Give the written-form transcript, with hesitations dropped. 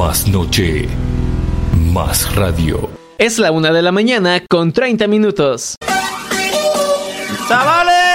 Más noche, más radio. Es la 1 de la mañana con 30 minutos. ¡Chavales!